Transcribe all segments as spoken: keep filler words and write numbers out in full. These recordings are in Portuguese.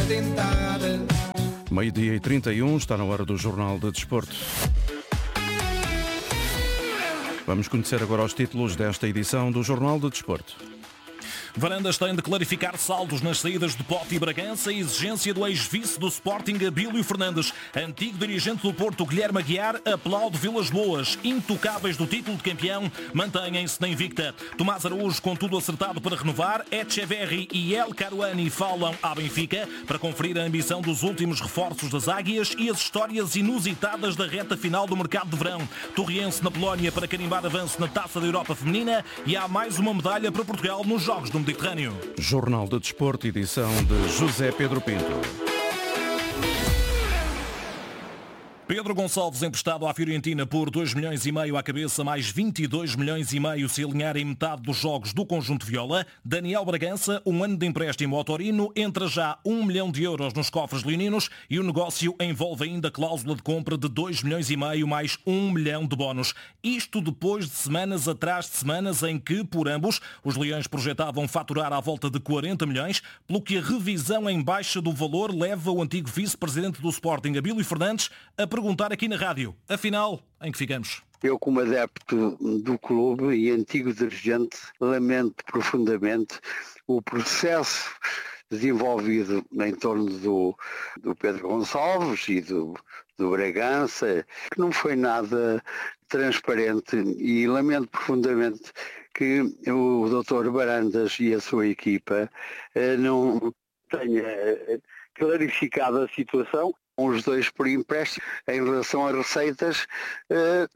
tentar. Meio-dia e trinta e um, está na hora do Jornal de Desporto. Vamos conhecer agora os títulos desta edição do Jornal de Desporto. Varandas tem de clarificar saldos nas saídas de Pote e Bragança e exigência do ex-vice do Sporting, Abílio Fernandes. Antigo dirigente do Porto, Guilherme Aguiar, aplaude Vilas Boas. Intocáveis do título de campeão, mantêm-se na invicta. Tomás Araújo, com tudo acertado para renovar. Etcheverry e El Caruani falam à Benfica para conferir a ambição dos últimos reforços das Águias e as histórias inusitadas da reta final do mercado de verão. Torriense na Polónia para carimbar avanço na Taça da Europa Feminina e há mais uma medalha para Portugal nos Jogos do Mediterrâneo. Jornal de Desporto, edição de José Pedro Pinto. Pedro Gonçalves emprestado à Fiorentina por dois milhões e meio à cabeça, mais vinte e dois milhões e meio se alinharem metade dos jogos do conjunto viola. Daniel Bragança, um ano de empréstimo ao Torino, entra já um milhão de euros nos cofres leoninos e o negócio envolve ainda cláusula de compra de dois milhões e meio mais um milhão de bónus. Isto depois de semanas atrás de semanas em que, por ambos, os leões projetavam faturar à volta de quarenta milhões, pelo que a revisão em baixa do valor leva o antigo vice-presidente do Sporting, Abílio Fernandes, a perguntar aqui na rádio, afinal, em que ficamos? Eu, como adepto do clube e antigo dirigente, lamento profundamente o processo desenvolvido em torno do, do Pedro Gonçalves e do, do Bragança, que não foi nada transparente, e lamento profundamente que o doutor Barandas e a sua equipa eh, não tenha clarificado a situação. Os dois por empréstimo. Em relação às receitas, eh,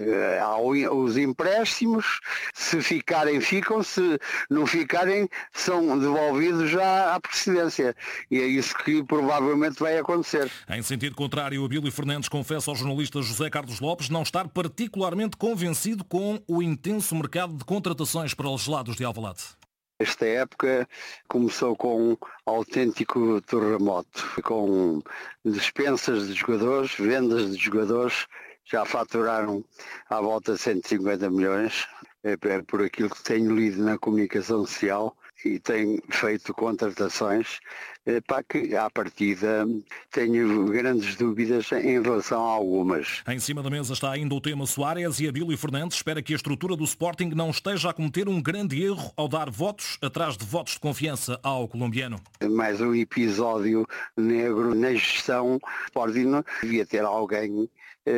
há os empréstimos, se ficarem ficam, se não ficarem são devolvidos já à presidência, e é isso que provavelmente vai acontecer. Em sentido contrário, Abílio Fernandes confessa ao jornalista José Carlos Lopes não estar particularmente convencido com o intenso mercado de contratações para os gelados de Alvalade. Esta época começou com um autêntico terremoto, com dispensas de jogadores, vendas de jogadores, já faturaram à volta de cento e cinquenta milhões, é por aquilo que tenho lido na comunicação social, e tenho feito contratações para que, à partida, tenho grandes dúvidas em relação a algumas. Em cima da mesa está ainda o tema Soares e Abílio Fernandes espera que a estrutura do Sporting não esteja a cometer um grande erro ao dar votos atrás de votos de confiança ao colombiano. Mais um episódio negro na gestão. O Sporting devia ter alguém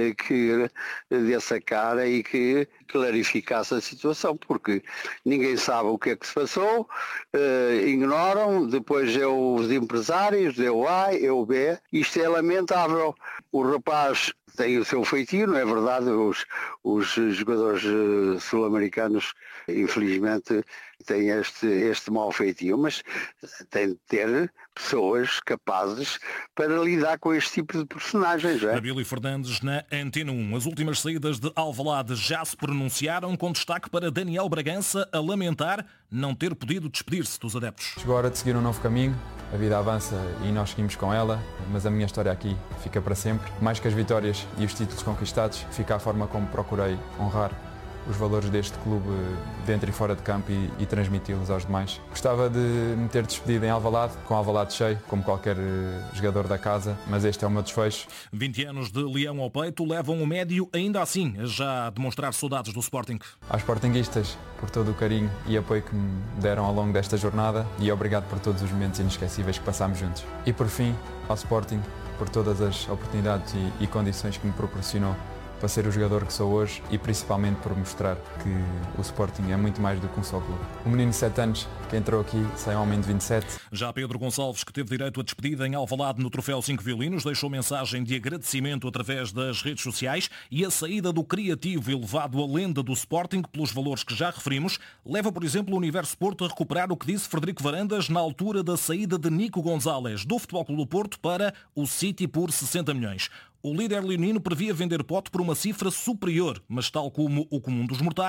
que desse a cara e que clarificasse a situação, porque ninguém sabe o que é que se passou, uh, ignoram, depois é os empresários, é o A, é o B, isto é lamentável. O rapaz tem o seu feitio, não é verdade? Os, os jogadores uh, sul-americanos, infelizmente, têm este, este mau feitio, mas tem de ter pessoas capazes para lidar com este tipo de personagens. É? Abílio Fernandes na Antena um. As últimas saídas de Alvalade já se pronunciaram, com destaque para Daniel Bragança a lamentar não ter podido despedir-se dos adeptos. Chegou a hora de seguir um novo caminho, a vida avança e nós seguimos com ela, mas a minha história aqui fica para sempre. Mais que as vitórias e os títulos conquistados, fica a forma como procurei honrar os valores deste clube dentro e fora de campo e, e transmiti-los aos demais. Gostava de me ter despedido em Alvalade, com Alvalade cheio, como qualquer jogador da casa, mas este é o meu desfecho. vinte anos de leão ao peito levam o médio ainda assim a já demonstrar saudades do Sporting. Aos sportinguistas, por todo o carinho e apoio que me deram ao longo desta jornada, e obrigado por todos os momentos inesquecíveis que passámos juntos. E por fim, ao Sporting, por todas as oportunidades e, e condições que me proporcionou para ser o jogador que sou hoje e principalmente por mostrar que o Sporting é muito mais do que um só clube. O menino de sete anos que entrou aqui sai um homem de vinte e sete. Já Pedro Gonçalves, que teve direito a despedida em Alvalade no Troféu Cinco Violinos, deixou mensagem de agradecimento através das redes sociais, e a saída do criativo elevado à lenda do Sporting pelos valores que já referimos leva, por exemplo, o Universo Porto a recuperar o que disse Frederico Varandas na altura da saída de Nico Gonzalez do Futebol Clube do Porto para o City por sessenta milhões. O líder leonino previa vender Pote por uma cifra superior, mas tal como o comum dos mortais,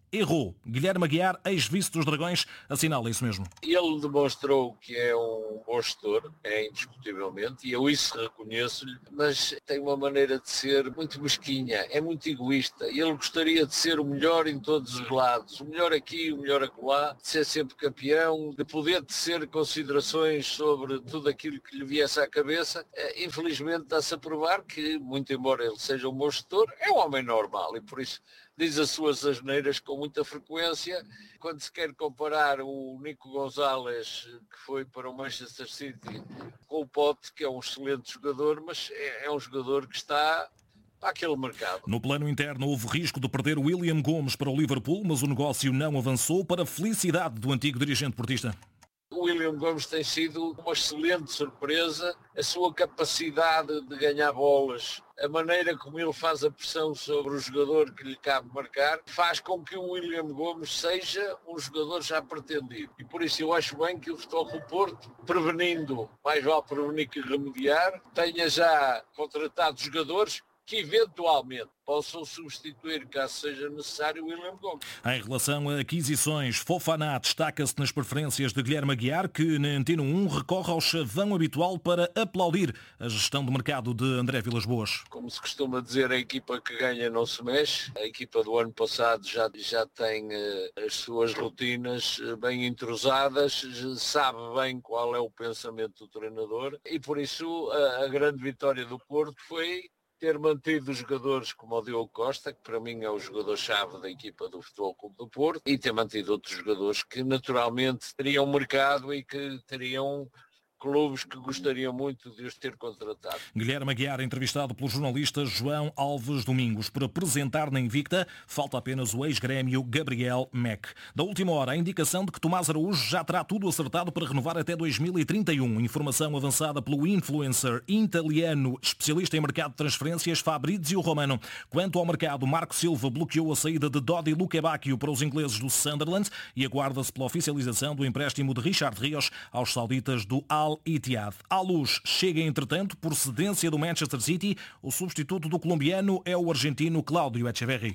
errou. Guilherme Aguiar, ex-vice dos Dragões, assinala isso mesmo. Ele demonstrou que é um bom gestor, é indiscutivelmente, e eu isso reconheço-lhe, mas tem uma maneira de ser muito mesquinha, é muito egoísta. Ele gostaria de ser o melhor em todos os lados, o melhor aqui, o melhor acolá, de ser sempre campeão, de poder tecer considerações sobre tudo aquilo que lhe viesse à cabeça. Infelizmente está-se a provar que, muito embora ele seja um bom gestor, é um homem normal e por isso diz as suas asneiras com muita frequência. Quando se quer comparar o Nico Gonzalez, que foi para o Manchester City, com o Pote, que é um excelente jogador, mas é, é um jogador que está para aquele mercado. No plano interno houve risco de perder William Gomes para o Liverpool, mas o negócio não avançou para a felicidade do antigo dirigente portista. O William Gomes tem sido uma excelente surpresa, a sua capacidade de ganhar bolas, a maneira como ele faz a pressão sobre o jogador que lhe cabe marcar, faz com que o William Gomes seja um jogador já pretendido. E por isso eu acho bem que o Futebol Clube do Porto, prevenindo, mais vale prevenir que remediar, tenha já contratado jogadores que eventualmente possam substituir, caso seja necessário, o William Gomes. Em relação a aquisições, Fofana destaca-se nas preferências de Guilherme Aguiar, que na Antena um recorre ao chavão habitual para aplaudir a gestão de mercado de André Vilas-Boas. Como se costuma dizer, a equipa que ganha não se mexe. A equipa do ano passado já, já tem uh, as suas rotinas uh, bem entrosadas, sabe bem qual é o pensamento do treinador e por isso uh, a grande vitória do Porto foi ter mantido os jogadores como o Diogo Costa, que para mim é o jogador-chave da equipa do Futebol Clube do Porto, e ter mantido outros jogadores que naturalmente teriam mercado e que teriam clubes que gostariam muito de os ter contratado. Guilherme Aguiar, entrevistado pelo jornalista João Alves Domingos. Por apresentar na Invicta, falta apenas o ex-grêmio Gabriel Mack. Da última hora, a indicação de que Tomás Araújo já terá tudo acertado para renovar até dois mil e trinta e um. Informação avançada pelo influencer italiano, especialista em mercado de transferências, Fabrizio Romano. Quanto ao mercado, Marco Silva bloqueou a saída de Dodi Lukebakio para os ingleses do Sunderland e aguarda-se pela oficialização do empréstimo de Richard Rios aos sauditas do Al Ittihad. À luz chega, entretanto, por cedência do Manchester City, o substituto do colombiano é o argentino Cláudio Echeverri.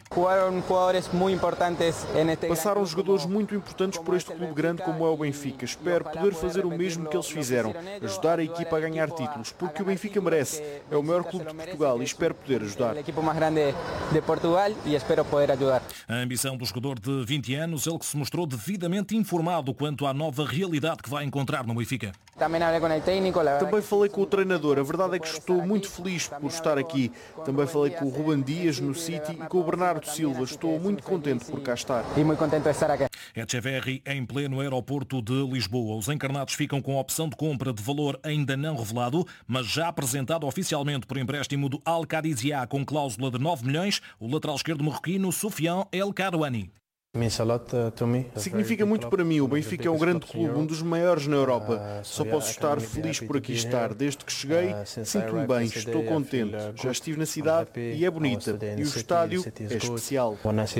Passaram jogadores muito importantes por este clube grande como é o Benfica. Espero poder fazer o mesmo que eles fizeram, ajudar a equipa a ganhar títulos, porque o Benfica merece. É o maior clube de Portugal e espero poder ajudar. A ambição do jogador de vinte anos, ele que se mostrou devidamente informado quanto à nova realidade que vai encontrar no Benfica. Também falei com o treinador. A verdade é que estou muito feliz por estar aqui. Também falei com o Ruben Dias no City e com o Bernardo Silva. Estou muito contente por cá estar. E muito contente de estar aqui. Echeverri em pleno aeroporto de Lisboa. Os encarnados ficam com a opção de compra de valor ainda não revelado, mas já apresentado oficialmente por empréstimo do Al-Qadizia com cláusula de nove milhões, o lateral esquerdo marroquino Soufiane El Karouani. Significa muito para mim. O Benfica é um grande clube, um dos maiores na Europa. Só posso estar feliz por aqui estar. Desde que cheguei, sinto-me bem, estou contente. Já estive na cidade e é bonita. E o estádio é especial.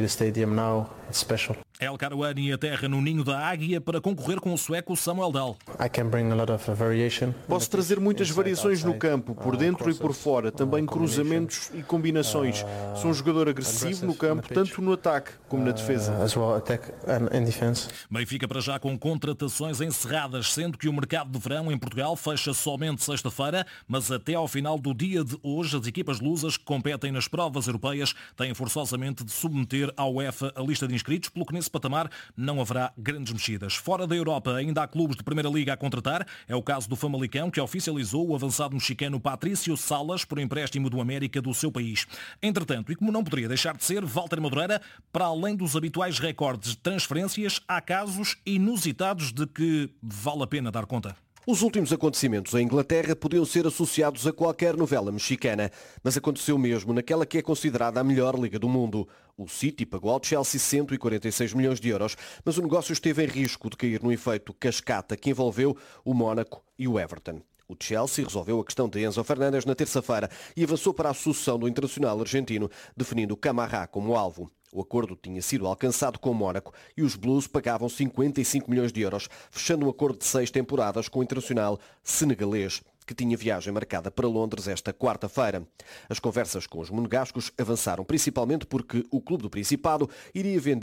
El Karouani aterra no ninho da águia para concorrer com o sueco Samuel Dahl. Posso trazer muitas variações no campo, por dentro e por fora, também cruzamentos e combinações. Sou um jogador agressivo no campo, tanto no ataque como na defesa. Benfica para já com contratações encerradas, sendo que o mercado de verão em Portugal fecha somente sexta-feira, mas até ao final do dia de hoje as equipas lusas que competem nas provas europeias têm forçosamente de submeter à UEFA a lista de inscritos, pelo que nesse patamar não haverá grandes mexidas. Fora da Europa ainda há clubes de Primeira Liga a contratar. É o caso do Famalicão, que oficializou o avançado mexicano Patrício Salas por empréstimo do América do seu país. Entretanto, e como não poderia deixar de ser, Walter Madureira, para além dos habituais recordes de transferências, há casos inusitados de que vale a pena dar conta. Os últimos acontecimentos em Inglaterra podiam ser associados a qualquer novela mexicana, mas aconteceu mesmo naquela que é considerada a melhor liga do mundo. O City pagou ao Chelsea cento e quarenta e seis milhões de euros, mas o negócio esteve em risco de cair no efeito cascata que envolveu o Mónaco e o Everton. O Chelsea resolveu a questão de Enzo Fernandes na terça-feira e avançou para a sucessão do internacional argentino, definindo Camará como alvo. O acordo tinha sido alcançado com o Mónaco e os Blues pagavam cinquenta e cinco milhões de euros, fechando um acordo de seis temporadas com o internacional senegalês, que tinha viagem marcada para Londres esta quarta-feira. As conversas com os monegascos avançaram principalmente porque o clube do Principado iria vender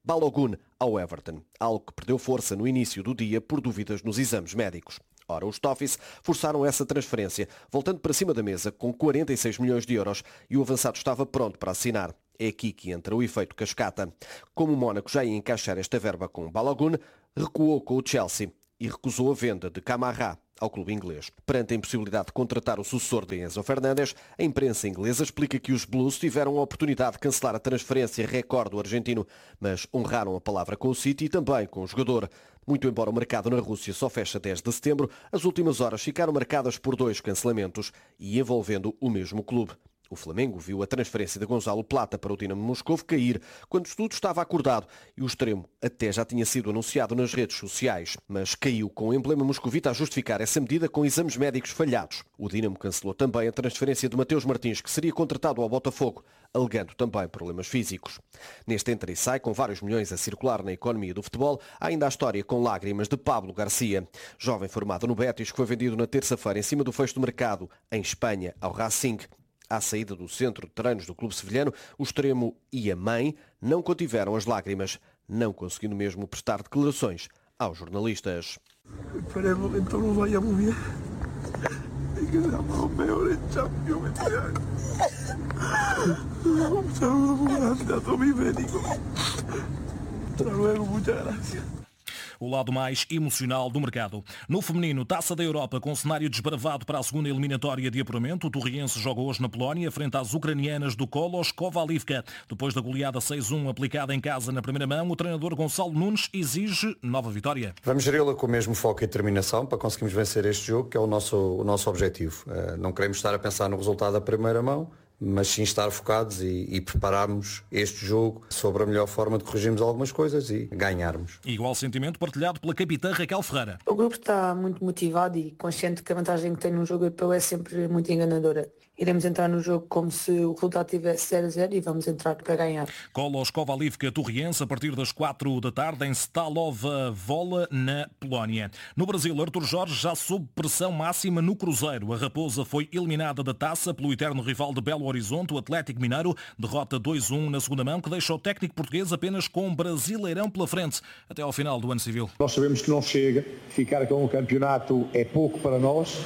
Balogun ao Everton, algo que perdeu força no início do dia por dúvidas nos exames médicos. Ora, os Toffees forçaram essa transferência, voltando para cima da mesa com quarenta e seis milhões de euros e o avançado estava pronto para assinar. É aqui que entra o efeito cascata. Como o Mónaco já ia encaixar esta verba com Balogun, recuou com o Chelsea e recusou a venda de Camará ao clube inglês. Perante a impossibilidade de contratar o sucessor de Enzo Fernandes, a imprensa inglesa explica que os Blues tiveram a oportunidade de cancelar a transferência recorde do argentino, mas honraram a palavra com o City e também com o jogador. Muito embora o mercado na Rússia só feche a dez de setembro, as últimas horas ficaram marcadas por dois cancelamentos e envolvendo o mesmo clube. O Flamengo viu a transferência de Gonzalo Plata para o Dinamo Moscovo cair quando tudo estava acordado e o extremo até já tinha sido anunciado nas redes sociais, mas caiu com o emblema moscovita a justificar essa medida com exames médicos falhados. O Dinamo cancelou também a transferência de Mateus Martins, que seria contratado ao Botafogo, alegando também problemas físicos. Neste entra e sai, com vários milhões a circular na economia do futebol, há ainda a história com lágrimas de Pablo Garcia, jovem formado no Betis, que foi vendido na terça-feira em cima do fecho do mercado, em Espanha, ao Racing. À saída do centro de treinos do clube sevilhano, o extremo e a mãe não contiveram as lágrimas, não conseguindo mesmo prestar declarações aos jornalistas. Esperemos que todo vaya muy bien y que seamos los mejores champions este año. Un saludo muy grande a todos mis médicos. Hasta luego, muchas gracias. O lado mais emocional do mercado. No feminino, Taça da Europa, com cenário desbravado para a segunda eliminatória de apuramento, o Torriense joga hoje na Polónia, frente às ucranianas do Kolos Kovalivka. Depois da goleada seis a um aplicada em casa na primeira mão, o treinador Gonçalo Nunes exige nova vitória. Vamos geri-la com o mesmo foco e determinação para conseguirmos vencer este jogo, que é o nosso, o nosso objetivo. Não queremos estar a pensar no resultado da primeira mão, mas sim estar focados e, e prepararmos este jogo sobre a melhor forma de corrigirmos algumas coisas e ganharmos. Igual sentimento partilhado pela capitã Raquel Ferreira. O grupo está muito motivado e consciente que a vantagem que tem num jogo europeu é sempre muito enganadora. Iremos entrar no jogo como se o resultado tivesse zero a zero e vamos entrar para ganhar. Kolos Kovalivka Torriense a partir das quatro da tarde em Stalova Vola, na Polónia. No Brasil, Artur Jorge já sob pressão máxima no Cruzeiro. A Raposa foi eliminada da taça pelo eterno rival de Belo Horizonte, o Atlético Mineiro, derrota dois a um na segunda mão, que deixa o técnico português apenas com um Brasileirão pela frente até ao final do ano civil. Nós sabemos que não chega, ficar com o campeonato é pouco para nós,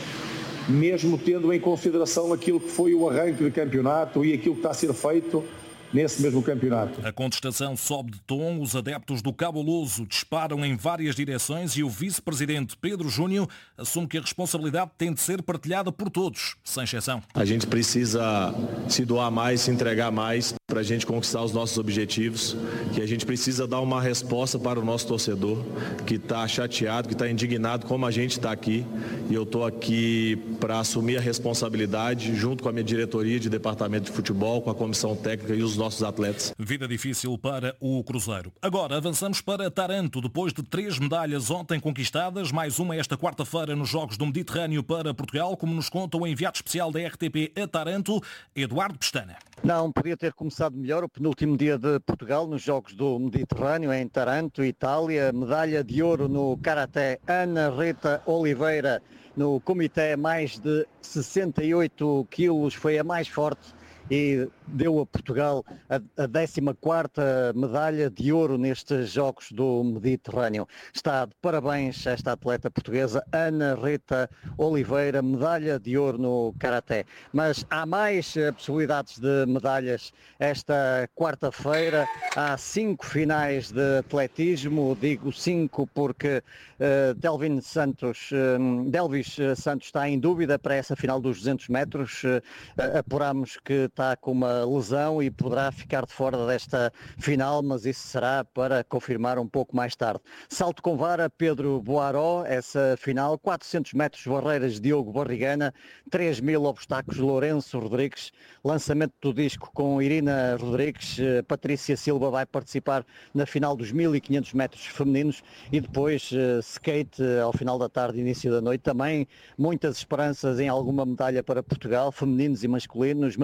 mesmo tendo em consideração aquilo que foi o arranque do campeonato e aquilo que está a ser feito nesse mesmo campeonato. A contestação sobe de tom, os adeptos do Cabuloso disparam em várias direções e o vice-presidente Pedro Júnior assume que a responsabilidade tem de ser partilhada por todos, sem exceção. A gente precisa se doar mais, se entregar mais para a gente conquistar os nossos objetivos, que a gente precisa dar uma resposta para o nosso torcedor, que está chateado, que está indignado como a gente está aqui, e eu estou aqui para assumir a responsabilidade junto com a minha diretoria de departamento de futebol, com a comissão técnica e os nossos atletas. Vida difícil para o Cruzeiro. Agora avançamos para Taranto, depois de três medalhas ontem conquistadas, mais uma esta quarta-feira nos Jogos do Mediterrâneo para Portugal, como nos conta o enviado especial da R T P a Taranto, Eduardo Pestana. Não, podia ter começado melhor o penúltimo dia de Portugal nos Jogos do Mediterrâneo, em Taranto, Itália. Medalha de ouro no Karaté, Ana Rita Oliveira, no comitê mais de sessenta e oito quilos, foi a mais forte e deu a Portugal a décima quarta medalha de ouro nestes Jogos do Mediterrâneo. Está de parabéns esta atleta portuguesa, Ana Rita Oliveira, medalha de ouro no Karaté. Mas há mais possibilidades de medalhas esta quarta-feira. Há cinco finais de atletismo, digo cinco porque uh, Delvin Santos, uh, Delvis Santos está em dúvida para essa final dos duzentos metros. Uh, apuramos que está com uma lesão e poderá ficar de fora desta final, mas isso será para confirmar um pouco mais tarde. Salto com vara, Pedro Boaró, essa final, quatrocentos metros barreiras, Diogo Barrigana, três mil obstáculos, Lourenço Rodrigues, lançamento do disco com Irina Rodrigues, Patrícia Silva vai participar na final dos mil e quinhentos metros femininos e depois skate ao final da tarde, início da noite, também muitas esperanças em alguma medalha para Portugal, femininos e masculinos, Matilde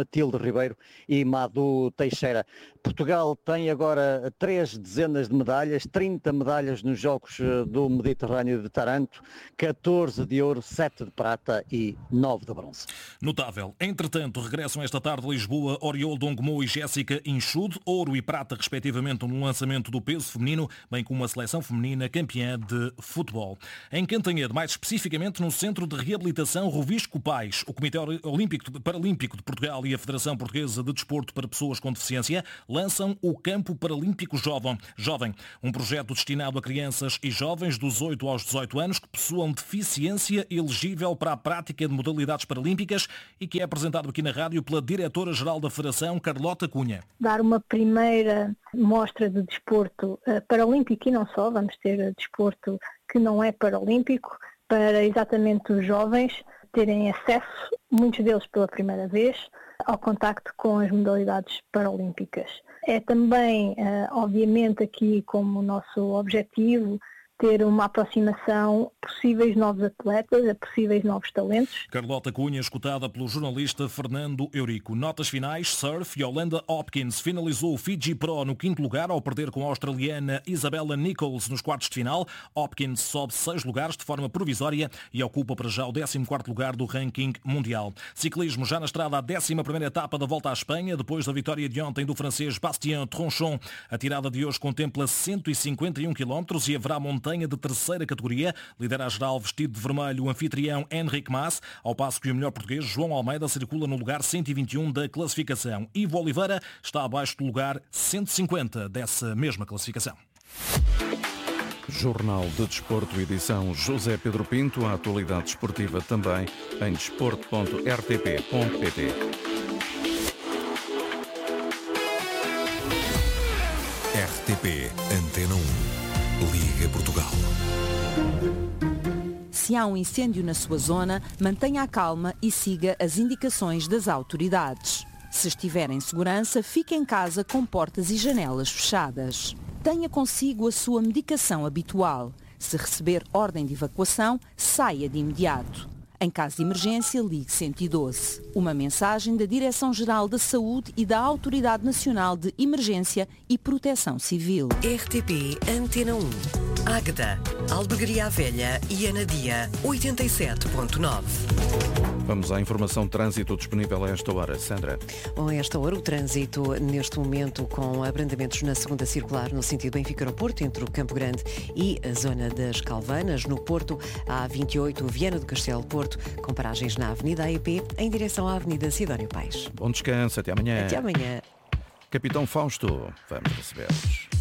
Ribeiro e Madu Teixeira. Portugal tem agora três dezenas de medalhas, trinta medalhas nos Jogos do Mediterrâneo de Taranto, catorze de ouro, sete de prata e nove de bronze. Notável. Entretanto, regressam esta tarde a Lisboa Oriol Dongmo e Jéssica Inchud, ouro e prata respectivamente no lançamento do peso feminino, bem como a seleção feminina campeã de futebol. Em Cantanhede, mais especificamente no Centro de Reabilitação Rovisco Pais, o Comitê Olímpico Paralímpico de Portugal e a Federação Portuguesa de Desporto para Pessoas com Deficiência lançam o Campo Paralímpico Jovem, Jovem, um projeto destinado a crianças e jovens dos oito aos dezoito anos que possuam deficiência elegível para a prática de modalidades paralímpicas e que é apresentado aqui na rádio pela Diretora-Geral da Federação, Carlota Cunha. Dar uma primeira mostra de desporto uh, paralímpico e não só, vamos ter desporto que não é paralímpico, para exatamente os jovens terem acesso, muitos deles pela primeira vez, ao contacto com as modalidades paralímpicas. É também, obviamente, aqui como nosso objetivo, ter uma aproximação a possíveis novos atletas, a possíveis novos talentos. Carlota Cunha, escutada pelo jornalista Fernando Eurico. Notas finais, surf, Yolanda Hopkins finalizou o Fiji Pro no quinto lugar ao perder com a australiana Isabella Nichols nos quartos de final. Hopkins sobe seis lugares de forma provisória e ocupa para já o décimo quarto lugar do ranking mundial. Ciclismo já na estrada, a décima primeira etapa da Volta à Espanha, depois da vitória de ontem do francês Bastien Tronchon. A tirada de hoje contempla cento e cinquenta e um quilómetros e haverá montanha de terceira categoria. Lidera a geral vestido de vermelho o anfitrião Henrique Mas, ao passo que o melhor português João Almeida circula no lugar cento e vinte e um da classificação. Ivo Oliveira está abaixo do lugar cento e cinquenta dessa mesma classificação. Jornal de Desporto, edição José Pedro Pinto. A atualidade desportiva também em desporto ponto r t p ponto p t. R T P Antena um. Liga Portugal. Se há um incêndio na sua zona, mantenha a calma e siga as indicações das autoridades. Se estiver em segurança, fique em casa com portas e janelas fechadas. Tenha consigo a sua medicação habitual. Se receber ordem de evacuação, saia de imediato. Em caso de emergência, ligue cento e doze. Uma mensagem da Direção-Geral da Saúde e da Autoridade Nacional de Emergência e Proteção Civil. R T P Antena um. Águeda, Albergaria Velha e Anadia, oitenta e sete ponto nove. Vamos à informação de trânsito disponível a esta hora. Sandra. Bom, a esta hora o trânsito neste momento com abrandamentos na segunda circular no sentido Benfica-Aeroporto, entre o Campo Grande e a zona das Calvanas. No Porto, a A vinte e oito, Viana do Castelo Porto, com paragens na Avenida A E P em direção à Avenida Sidónio Pais. Bom descanso, até amanhã. Até amanhã. Capitão Fausto, vamos receber-los.